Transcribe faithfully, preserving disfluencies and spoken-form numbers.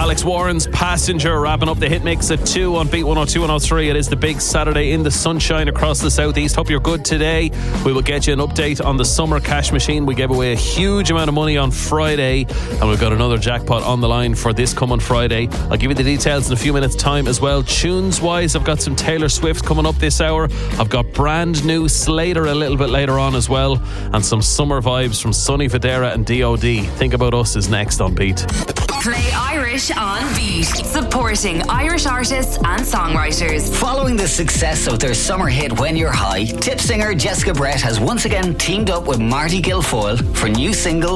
Alex Warren's Passenger, wrapping up the hit mix at two on Beat one oh two and one oh three. It is the big Saturday in the sunshine across the southeast. Hope you're good today. We will get you an update on the summer cash machine. We gave away a huge amount of money on Friday, and we've got another jackpot on the line for this coming Friday. I'll give you the details in a few minutes time as well. Tunes wise, I've got some Taylor Swift coming up this hour. I've got brand new Slater a little bit later on as well, and some summer vibes from Sonny Fodera and D O D. Think About Us is next on Beat. Play Irish on Beat, supporting Irish artists and songwriters. Following the success of their summer hit When You're High, tip singer Jessica Brett has once again teamed up with Marty Guilfoyle for new single